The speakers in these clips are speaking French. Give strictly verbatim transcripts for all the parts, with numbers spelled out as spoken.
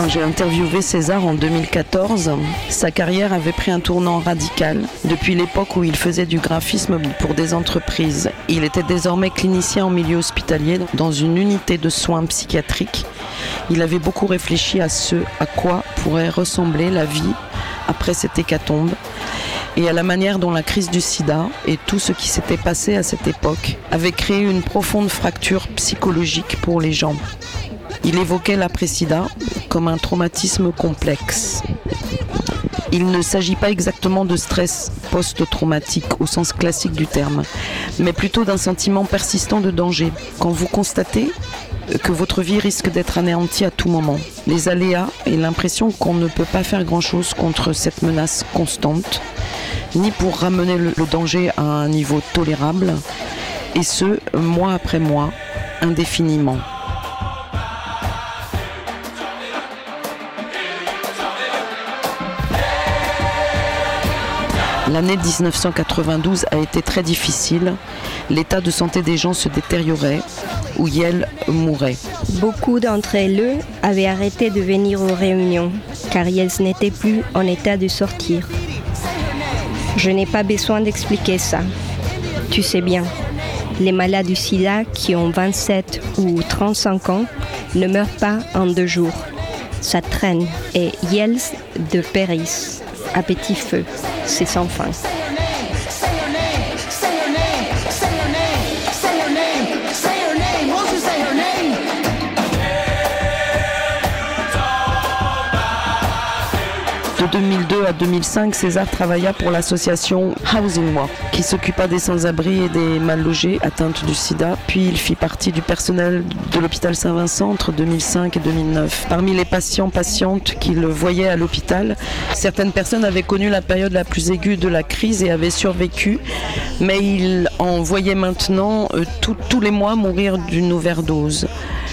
Quand j'ai interviewé César en deux mille quatorze, sa carrière avait pris un tournant radical. Depuis l'époque où il faisait du graphisme pour des entreprises, il était désormais clinicien en milieu hospitalier dans une unité de soins psychiatriques. Il avait beaucoup réfléchi à ce à quoi pourrait ressembler la vie après cette hécatombe et à la manière dont la crise du sida et tout ce qui s'était passé à cette époque avait créé une profonde fracture psychologique pour les gens. Il évoquait l'après-sida comme un traumatisme complexe. Il ne s'agit pas exactement de stress post-traumatique au sens classique du terme, mais plutôt d'un sentiment persistant de danger. Quand vous constatez que votre vie risque d'être anéantie à tout moment, les aléas et l'impression qu'on ne peut pas faire grand-chose contre cette menace constante, ni pour ramener le danger à un niveau tolérable, et ce, mois après mois, indéfiniment. L'année dix-neuf cent quatre-vingt-douze a été très difficile. L'état de santé des gens se détériorait, ou Yel mourait. Beaucoup d'entre eux avaient arrêté de venir aux réunions, car ils n'étaient plus en état de sortir. Je n'ai pas besoin d'expliquer ça. Tu sais bien, les malades du sida qui ont vingt-sept ou trente-cinq ans ne meurent pas en deux jours. Ça traîne et Yels de Péris, à petit feu, c'est sans fin. De deux mille deux à deux mille cinq, César travailla pour l'association Housing Work, qui s'occupa des sans-abri et des mal-logés atteintes du sida. Puis il fit partie du personnel de l'hôpital Saint-Vincent entre deux mille cinq et deux mille neuf. Parmi les patients, patientes qu'il voyait à l'hôpital, certaines personnes avaient connu la période la plus aiguë de la crise et avaient survécu, mais il en voyait maintenant euh, tout, tous les mois mourir d'une overdose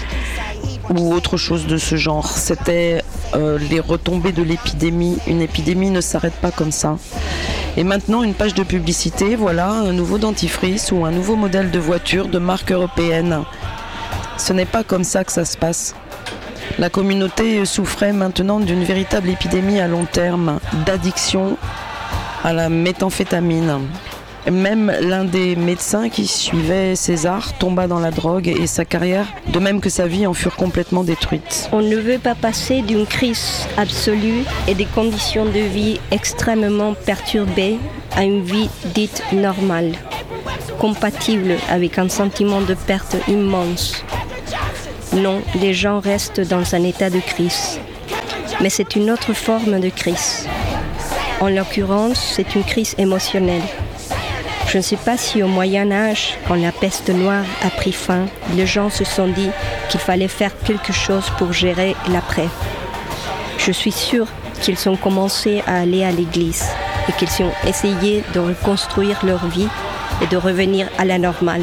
ou autre chose de ce genre. C'était euh, les retombées de l'épidémie. Une épidémie ne s'arrête pas comme ça. Et maintenant, une page de publicité, voilà, un nouveau dentifrice ou un nouveau modèle de voiture de marque européenne. Ce n'est pas comme ça que ça se passe. La communauté souffrait maintenant d'une véritable épidémie à long terme, d'addiction à la méthamphétamine. Même l'un des médecins qui suivait César tomba dans la drogue et sa carrière, de même que sa vie, en furent complètement détruites. On ne veut pas passer d'une crise absolue et des conditions de vie extrêmement perturbées à une vie dite normale, compatible avec un sentiment de perte immense. Non, les gens restent dans un état de crise. Mais c'est une autre forme de crise. En l'occurrence, c'est une crise émotionnelle. Je ne sais pas si au Moyen-Âge, quand la peste noire a pris fin, les gens se sont dit qu'il fallait faire quelque chose pour gérer l'après. Je suis sûre qu'ils ont commencé à aller à l'église et qu'ils ont essayé de reconstruire leur vie et de revenir à la normale.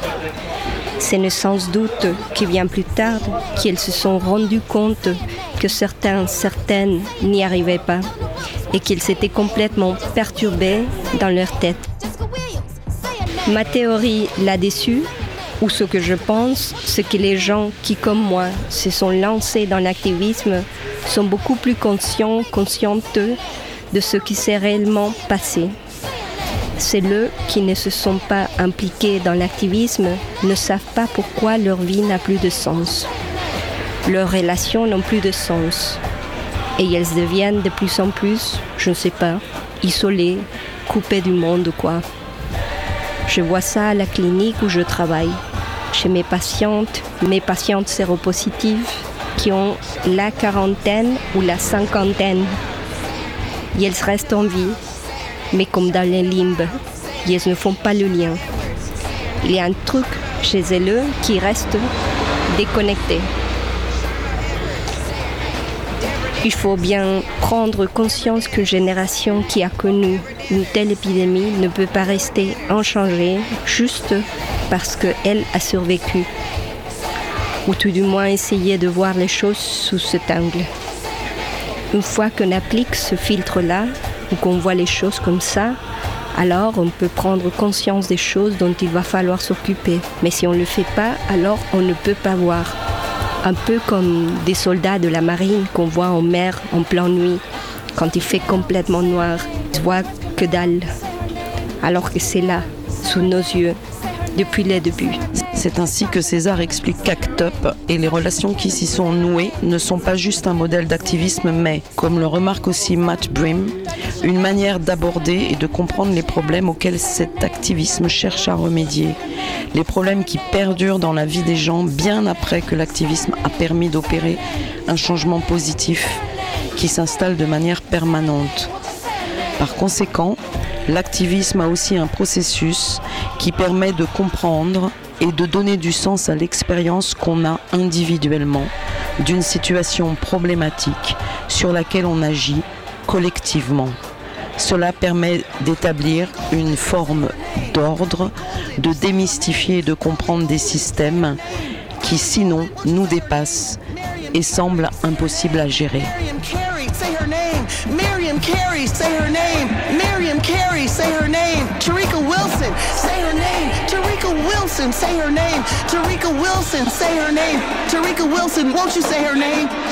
C'est sans doute que bien plus tard, qu'ils se sont rendus compte que certains, certaines n'y arrivaient pas et qu'ils s'étaient complètement perturbés dans leur tête. Ma théorie là-dessus, ou ce que je pense, c'est que les gens qui, comme moi, se sont lancés dans l'activisme sont beaucoup plus conscients, conscientes de ce qui s'est réellement passé. C'est eux qui ne se sont pas impliqués dans l'activisme, ne savent pas pourquoi leur vie n'a plus de sens. Leurs relations n'ont plus de sens. Et elles deviennent de plus en plus, je ne sais pas, isolées, coupées du monde, quoi. Je vois ça à la clinique où je travaille, chez mes patientes, mes patientes séropositives qui ont la quarantaine ou la cinquantaine. Et elles restent en vie, mais comme dans les limbes, et elles ne font pas le lien. Il y a un truc chez elles qui reste déconnecté. Il faut bien prendre conscience qu'une génération qui a connu une telle épidémie ne peut pas rester inchangée juste parce qu'elle a survécu. Ou tout du moins essayer de voir les choses sous cet angle. Une fois qu'on applique ce filtre-là, ou qu'on voit les choses comme ça, alors on peut prendre conscience des choses dont il va falloir s'occuper. Mais si on ne le fait pas, alors on ne peut pas voir. Un peu comme des soldats de la marine qu'on voit en mer en pleine nuit, quand il fait complètement noir. On ne voit que dalle, alors que c'est là, sous nos yeux, depuis le début. C'est ainsi que César explique qu'Act Up et les relations qui s'y sont nouées ne sont pas juste un modèle d'activisme, mais, comme le remarque aussi Matt Brim, une manière d'aborder et de comprendre les problèmes auxquels cet activisme cherche à remédier. Les problèmes qui perdurent dans la vie des gens bien après que l'activisme a permis d'opérer un changement positif qui s'installe de manière permanente. Par conséquent, l'activisme a aussi un processus qui permet de comprendre et de donner du sens à l'expérience qu'on a individuellement d'une situation problématique sur laquelle on agit collectivement. Cela permet d'établir une forme d'ordre, de démystifier et de comprendre des systèmes qui sinon nous dépassent et semblent impossibles à gérer. Miriam Carey, say her name. Miriam Carey, say her name. Tarika Wilson, say her name. Tarika Wilson, say her name. Tarika Wilson, say her name. Tarika Wilson, won't you say her name?